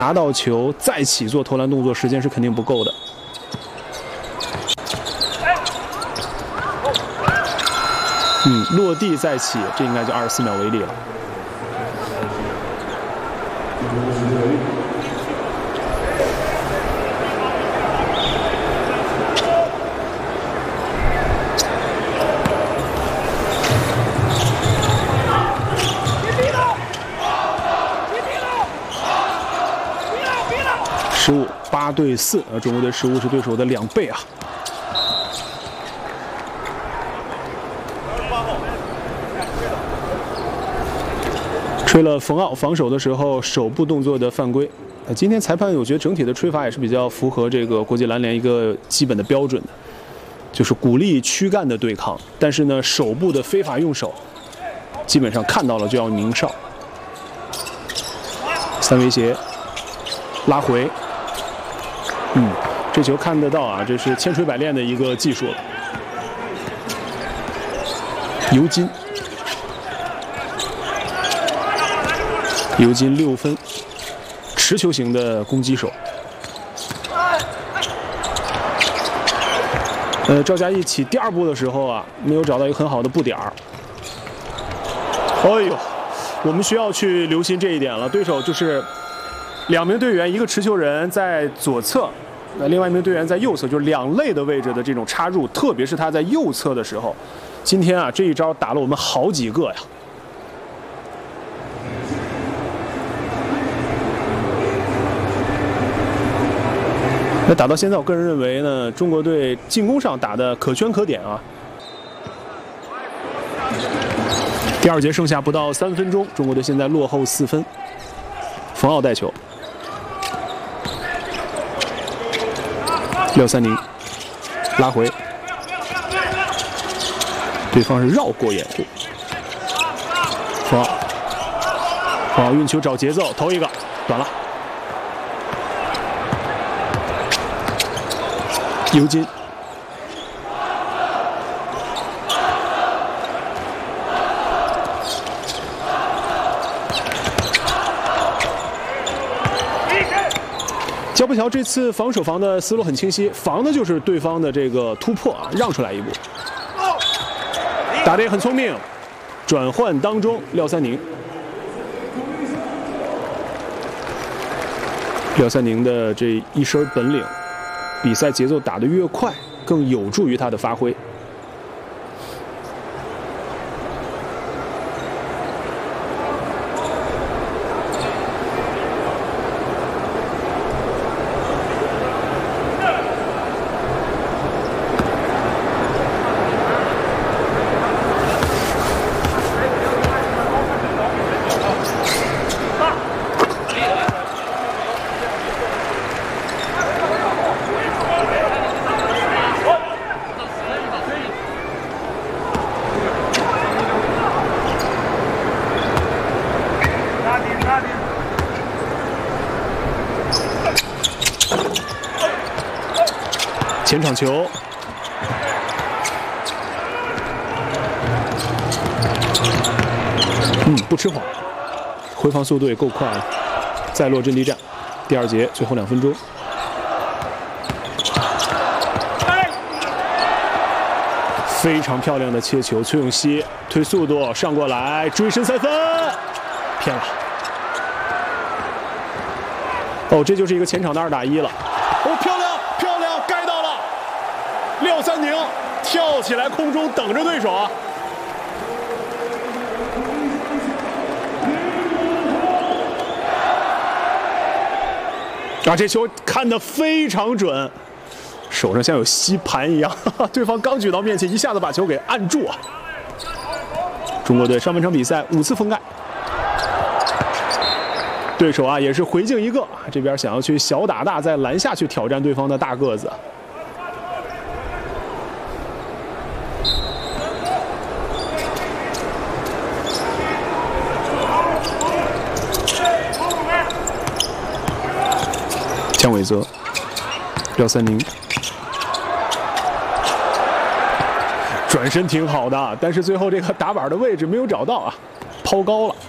拿到球再起做投篮动作，时间是肯定不够的。落地再起，这应该就24秒为例了。失误8对4，中国队失误是对手的2倍啊。吹了冯奥防守的时候手部动作的犯规。今天裁判我觉得整体的吹罚也是比较符合这个国际篮联一个基本的标准的，就是鼓励躯干的对抗，但是呢手部的非法用手，基本上看到了就要鸣哨。3威胁，拉回。这球看得到啊，这是千锤百炼的一个技术了。尤金6分，持球型的攻击手。赵佳毅起第2步的时候啊，没有找到一个很好的步点儿。哎呦，我们需要去留心这一点了。对手就是2名队员，一个持球人在左侧。另外一名队员在右侧，就是2类的位置的这种插入，特别是他在右侧的时候，今天啊这一招打了我们好几个呀。那打到现在，我个人认为呢，中国队进攻上打的可圈可点啊。第2节剩下不到3分钟，中国队现在落后4分。冯奥带球。廖三宁拉回，对方是绕过掩护。冯奥运球找节奏，投一个，短了。尤金，焦步桥这次防守防的思路很清晰，防的就是对方的这个突破啊，让出来一步，打得也很聪明。转换当中，廖三宁的这一身本领，比赛节奏打得越快，更有助于他的发挥。前场球，不吃晃，回防速度也够快啊！再落阵地战，第2节最后2分钟，非常漂亮的切球，崔永熙推速度上过来，追身3分，偏了。哦，这就是一个前场的2打1了。哦，漂亮！该到了，廖三宁跳起来空中等着对手啊！这球看得非常准，手上像有吸盘一样，对方刚举到面前，一下子把球给按住啊！中国队上半场比赛5次封盖。对手啊也是回敬一个，这边想要去小打大，在篮下去挑战对方的大个子。姜伟泽，廖三宁，转身挺好的，但是最后这个打板的位置没有找到啊，抛高了。